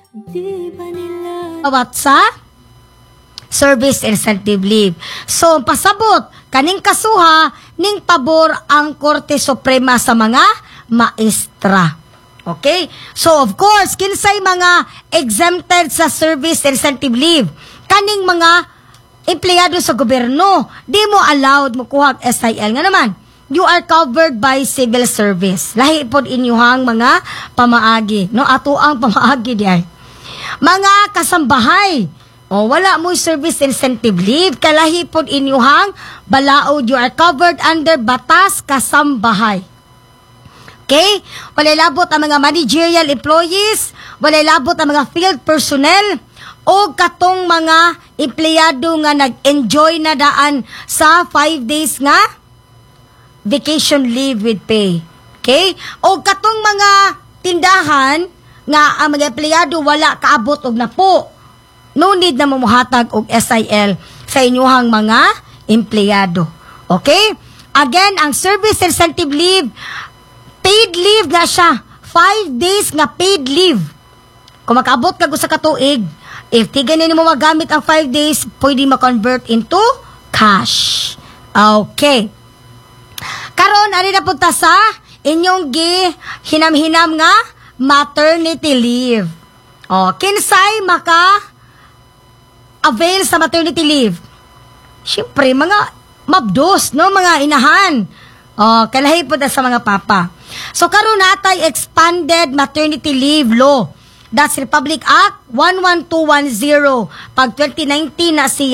Awat sa service incentive leave. So, pasabot, kaning kasuha, ning pabor ang Korte Suprema sa mga maestra. Okay? So, of course, kinsay mga exempted sa service incentive leave? Kaning mga empleyado sa gobyerno, di mo allowed mo kuha SIL nga naman. You are covered by civil service. Lahi pod inyuhang mga pamaagi. No, ato ang pamaagi diay. Mga kasambahay, wala mo service incentive leave, kalahi pod inyuhang balaod. You are covered under batas kasambahay. Okay? Walay labot ang mga managerial employees, walay labot ang mga field personnel, o katong mga empleyado nga nag-enjoy na daan sa 5 days nga vacation leave with pay. Okay? O katong mga tindahan nga ang mga empleyado wala kaabot og napo. No need na mamuhatag og SIL sa inyuhang mga empleyado. Okay? Again, ang service incentive leave, paid leave na siya. 5 days nga paid leave. Kung makaabot ka sa katuig, if tiganin mo magamit ang 5 days, pwede ma-convert into cash. Okay. Karon ani na punta sa inyong hinam-hinam nga maternity leave. Kinsay maka-avail sa maternity leave? Siyempre, mga mabdos, no? Mga inahan. Kalahi po sa mga papa. So, karon natay expanded maternity leave law. That's Republic Act 11210. Pag 2019 na siya